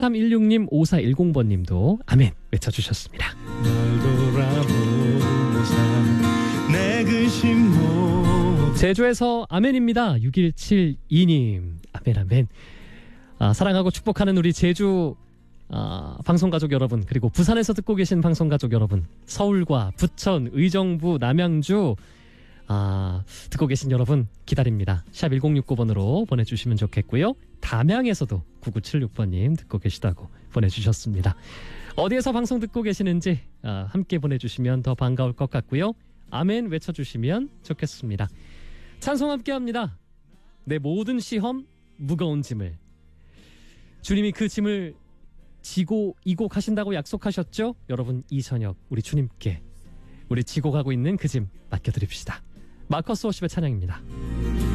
3316님, 5410번님도 아멘 외쳐주셨습니다. 제주에서 아멘입니다. 6172님 아멘 아멘. 사랑하고 축복하는 우리 제주 방송가족 여러분, 그리고 부산에서 듣고 계신 방송가족 여러분, 서울과 부천, 의정부, 남양주 듣고 계신 여러분 기다립니다. 샵 1069번으로 보내주시면 좋겠고요. 담양에서도 9976번님 듣고 계시다고 보내주셨습니다. 어디에서 방송 듣고 계시는지 함께 보내주시면 더 반가울 것 같고요. 아멘 외쳐주시면 좋겠습니다. 찬송 함께합니다. 내 모든 시험 무거운 짐을, 주님이 그 짐을 지고 이고 가신다고 약속하셨죠? 여러분, 이 저녁 우리 주님께 우리 지고 가고 있는 그 짐 맡겨드립시다. 마커스 워십의 찬양입니다.